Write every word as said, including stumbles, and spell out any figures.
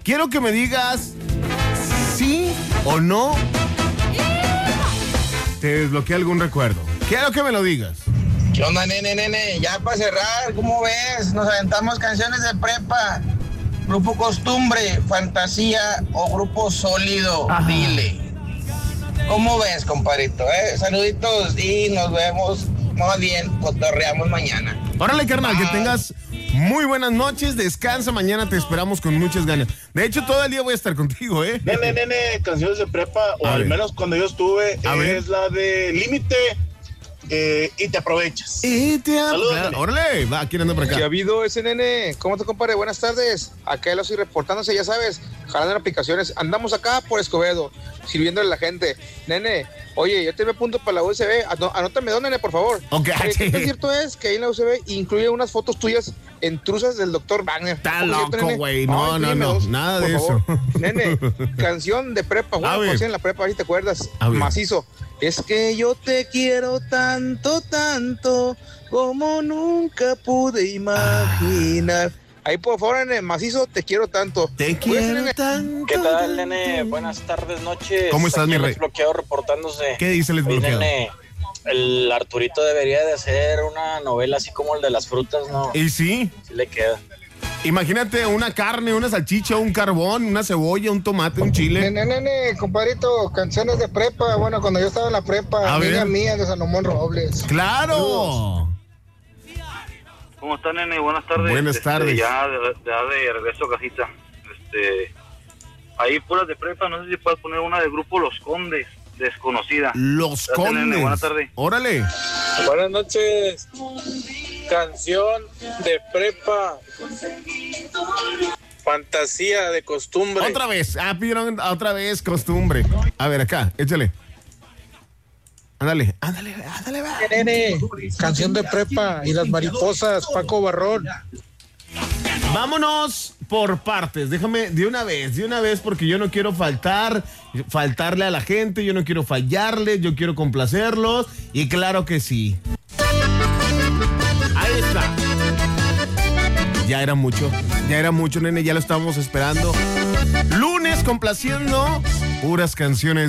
Quiero que me digas sí o no te desbloquea algún recuerdo. Quiero que me lo digas. ¿Qué onda, nene, nene? Ya para cerrar, ¿cómo ves? Nos aventamos canciones de prepa. Grupo Costumbre, Fantasía o Grupo Sólido. Ajá. Dile. ¿Cómo ves, compadrito? Eh? Saluditos y nos vemos. Más bien, cotorreamos mañana. Órale, carnal, Bye. Que tengas muy buenas noches. Descansa, mañana te esperamos con muchas ganas. De hecho, todo el día voy a estar contigo, ¿eh? Nene, nene, canciones de prepa, o a al ver. menos cuando yo estuve, a es ver. la de Límite. Eh, y te aprovechas. Y te aprovechas. Órale, va, ¿quién anda por acá? ¿Qué ha habido ese nene? ¿Cómo te compadre? Buenas tardes. Acá lo estoy reportándose, ya sabes, jalando en aplicaciones. Andamos acá por Escobedo, sirviéndole a la gente. Nene, oye, yo te me apunto para la U S B. Anótame dos, nene, por favor. Ok. Oye, ¿qué tan cierto es que ahí en la U S B incluye unas fotos tuyas en truzas del doctor Wagner? Está loco, güey. No, no, no, dos, nada de favor. Eso. Nene, canción de prepa, bueno, pues en la prepa, ahí te acuerdas, macizo. Es que yo te quiero tanto, tanto, como nunca pude imaginar. Ah. Ahí, por favor, nene, macizo, te quiero tanto. Te quiero nene? tanto. ¿Qué tal, nene? Buenas tardes, noches. ¿Cómo estás, Aquí mi rey? El desbloqueado reportándose. ¿Qué dice el desbloqueado? Oye, nene, el Arturito debería de hacer una novela así como el de las frutas, ¿no? ¿Y sí? Sí le queda. Imagínate una carne, una salchicha, un carbón, una cebolla, un tomate, un chile. Nene, nene, compadrito, canciones de prepa. Bueno, cuando yo estaba en la prepa, amiga mía de Salomón Robles. ¡Claro! ¿Cómo está, nene? Buenas tardes. Buenas tardes. Este, ya, de, ya de regreso a casita. Este, ahí puras de prepa, no sé si puedes poner una del grupo Los Condes, Desconocida. Los Gracias, Condes. Nene. Buenas tardes. Órale. Buenas noches. Canción de prepa. Fantasía de Costumbre. Otra vez. Ah, pidieron otra vez Costumbre. A ver, acá, échale. Ándale, ándale, ándale, va. Nene, canción de prepa y las mariposas, Paco Barrón. Vámonos por partes. Déjame de una vez, de una vez, porque yo no quiero faltar, faltarle a la gente, yo no quiero fallarles, yo quiero complacerlos. Y claro que sí. Ahí está. Ya era mucho, ya era mucho, nene, ya lo estábamos esperando. Lunes complaciendo puras canciones